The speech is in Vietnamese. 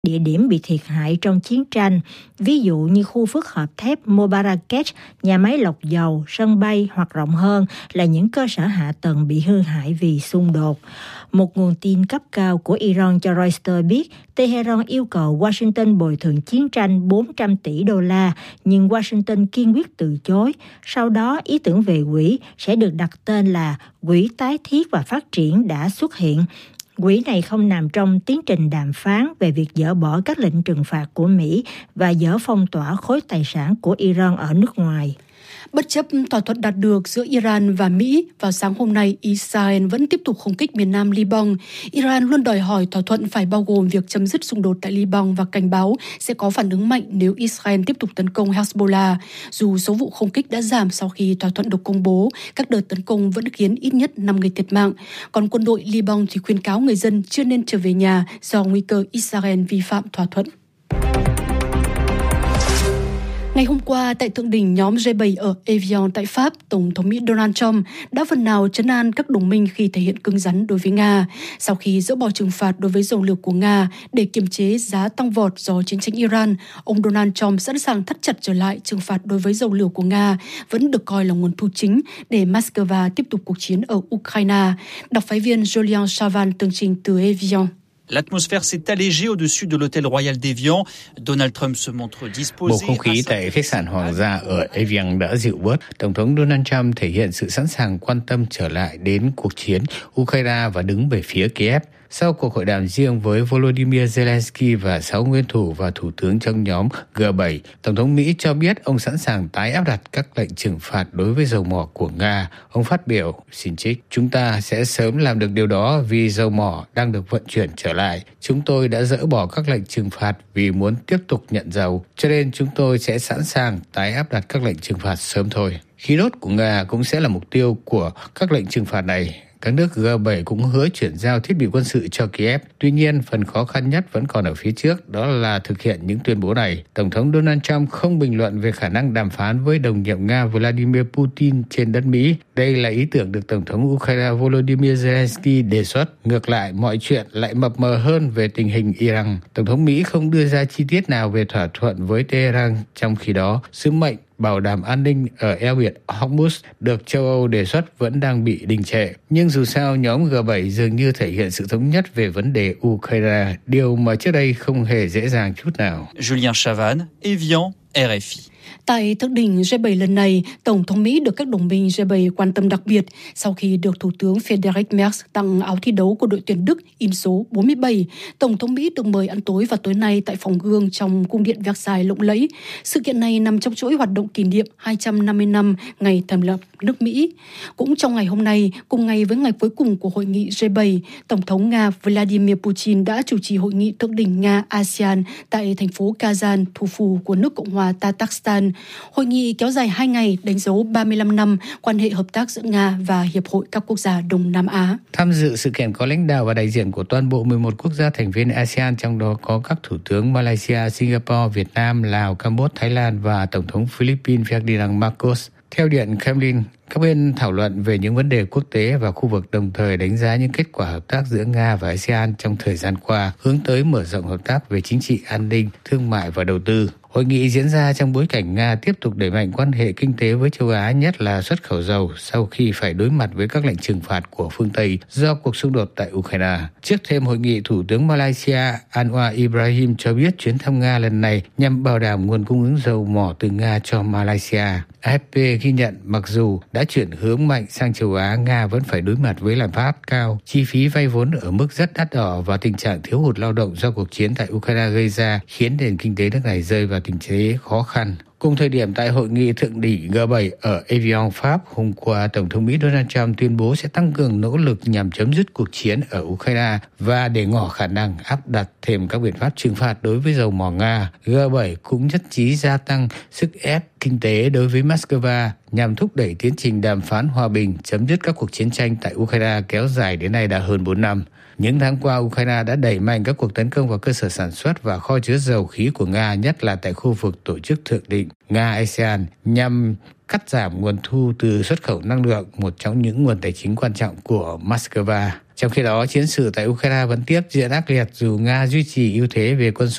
địa điểm bị thiệt hại trong chiến tranh, ví dụ như khu phức hợp thép Mobarakech, nhà máy lọc dầu, sân bay hoặc rộng hơn là những cơ sở hạ tầng bị hư hại vì xung đột. Một nguồn tin cấp cao của Iran cho Reuters biết Tehran yêu cầu Washington bồi thường chiến tranh 400 tỷ đô la, nhưng Washington kiên quyết từ chối. Sau đó, ý tưởng về quỹ sẽ được đặt tên là Quỹ Tái thiết và Phát triển đã xuất hiện. Quỹ này không nằm trong tiến trình đàm phán về việc dỡ bỏ các lệnh trừng phạt của Mỹ và dỡ phong tỏa khối tài sản của Iran ở nước ngoài. Bất chấp thỏa thuận đạt được giữa Iran và Mỹ, vào sáng hôm nay, Israel vẫn tiếp tục không kích miền nam Liban. Iran luôn đòi hỏi thỏa thuận phải bao gồm việc chấm dứt xung đột tại Liban và cảnh báo sẽ có phản ứng mạnh nếu Israel tiếp tục tấn công Hezbollah. Dù số vụ không kích đã giảm sau khi thỏa thuận được công bố, các đợt tấn công vẫn khiến ít nhất 5 người thiệt mạng. Còn quân đội Liban thì khuyên cáo người dân chưa nên trở về nhà do nguy cơ Israel vi phạm thỏa thuận. Ngày hôm qua, tại thượng đỉnh nhóm G7 ở Evian tại Pháp, Tổng thống Mỹ Donald Trump đã phần nào trấn an các đồng minh khi thể hiện cứng rắn đối với Nga. Sau khi dỡ bỏ trừng phạt đối với dầu lửa của Nga để kiềm chế giá tăng vọt do chiến tranh Iran, ông Donald Trump sẵn sàng thắt chặt trở lại trừng phạt đối với dầu lửa của Nga, vẫn được coi là nguồn thu chính để Moscow tiếp tục cuộc chiến ở Ukraine. Đặc phái viên Julian Chavan tường trình từ Evian. L'atmosphère s'est allégée au-dessus de l'hôtel Royal d'Evian. Donald Trump se montre disposé. Bầu không khí tại khách sạn Hoàng gia ở Evian đã dịu bớt. Tổng thống Donald Trump thể hiện sự sẵn sàng quan tâm trở lại đến cuộc chiến Ukraine và đứng về phía Kiev. Sau cuộc hội đàm riêng với Volodymyr Zelensky và 6 nguyên thủ và thủ tướng trong nhóm G7, Tổng thống Mỹ cho biết ông sẵn sàng tái áp đặt các lệnh trừng phạt đối với dầu mỏ của Nga. Ông phát biểu, xin trích, chúng ta sẽ sớm làm được điều đó vì dầu mỏ đang được vận chuyển trở lại. Chúng tôi đã dỡ bỏ các lệnh trừng phạt vì muốn tiếp tục nhận dầu, cho nên chúng tôi sẽ sẵn sàng tái áp đặt các lệnh trừng phạt sớm thôi. Khí đốt của Nga cũng sẽ là mục tiêu của các lệnh trừng phạt này. Các nước G7 cũng hứa chuyển giao thiết bị quân sự cho Kiev. Tuy nhiên, phần khó khăn nhất vẫn còn ở phía trước, đó là thực hiện những tuyên bố này. Tổng thống Donald Trump không bình luận về khả năng đàm phán với đồng nhiệm Nga Vladimir Putin trên đất Mỹ. Đây là ý tưởng được Tổng thống Ukraine Volodymyr Zelensky đề xuất. Ngược lại, mọi chuyện lại mập mờ hơn về tình hình Iran. Tổng thống Mỹ không đưa ra chi tiết nào về thỏa thuận với Tehran. Trong khi đó, sứ mệnh bảo đảm an ninh ở eo biển Hormuz được châu Âu đề xuất vẫn đang bị đình trệ. Nhưng dù sao, nhóm G7 dường như thể hiện sự thống nhất về vấn đề Ukraine, điều mà trước đây không hề dễ dàng chút nào. Julien Chavan, Evian, RFI. Tại thượng đỉnh G7 lần này, Tổng thống Mỹ được các đồng minh G7 quan tâm đặc biệt sau khi được Thủ tướng Friedrich Merz tặng áo thi đấu của đội tuyển Đức in số 47. Tổng thống Mỹ được mời ăn tối vào tối nay tại phòng Gương trong cung điện Versailles lộng lẫy. Sự kiện này nằm trong chuỗi hoạt động kỷ niệm 250 năm ngày thành lập nước Mỹ. Cũng trong ngày hôm nay, cùng ngày với ngày cuối cùng của hội nghị G7, Tổng thống Nga Vladimir Putin đã chủ trì hội nghị thượng đỉnh Nga-ASEAN tại thành phố Kazan, thủ phủ của nước Cộng hòa Tatarstan. Hội nghị kéo dài 2 ngày đánh dấu 35 năm quan hệ hợp tác giữa Nga và Hiệp hội các quốc gia Đông Nam Á. Tham dự sự kiện có lãnh đạo và đại diện của toàn bộ 11 quốc gia thành viên ASEAN, trong đó có các thủ tướng Malaysia, Singapore, Việt Nam, Lào, Campuchia, Thái Lan và Tổng thống Philippines Ferdinand Marcos. Theo Điện Kremlin, các bên thảo luận về những vấn đề quốc tế và khu vực, đồng thời đánh giá những kết quả hợp tác giữa Nga và ASEAN trong thời gian qua, hướng tới mở rộng hợp tác về chính trị, an ninh, thương mại và đầu tư. Hội nghị diễn ra trong bối cảnh Nga tiếp tục đẩy mạnh quan hệ kinh tế với châu Á, nhất là xuất khẩu dầu, sau khi phải đối mặt với các lệnh trừng phạt của phương Tây do cuộc xung đột tại Ukraine. Trước thêm hội nghị, Thủ tướng Malaysia Anwar Ibrahim cho biết chuyến thăm Nga lần này nhằm bảo đảm nguồn cung ứng dầu mỏ từ Nga cho Malaysia. AFP ghi nhận mặc dù đã chuyển hướng mạnh sang châu Á, Nga vẫn phải đối mặt với lạm phát cao, chi phí vay vốn ở mức rất đắt đỏ và tình trạng thiếu hụt lao động do cuộc chiến tại Ukraine gây ra, khiến nền kinh tế nước này rơi vào tình thế khó khăn. Cùng thời điểm tại hội nghị thượng đỉnh G7 ở Evian, Pháp, hôm qua, Tổng thống Mỹ Donald Trump tuyên bố sẽ tăng cường nỗ lực nhằm chấm dứt cuộc chiến ở Ukraine và để ngỏ khả năng áp đặt thêm các biện pháp trừng phạt đối với dầu mỏ Nga. G7 cũng nhất trí gia tăng sức ép kinh tế đối với Moscow nhằm thúc đẩy tiến trình đàm phán hòa bình, chấm dứt các cuộc chiến tranh tại Ukraine kéo dài đến nay đã hơn 4 năm. Những tháng qua, Ukraine đã đẩy mạnh các cuộc tấn công vào cơ sở sản xuất và kho chứa dầu khí của Nga, nhất là tại khu vực tổ chức thượng đỉnh Nga-ASEAN, nhằm cắt giảm nguồn thu từ xuất khẩu năng lượng, một trong những nguồn tài chính quan trọng của Moscow. Trong khi đó, chiến sự tại Ukraine vẫn tiếp diễn ác liệt dù Nga duy trì ưu thế về quân số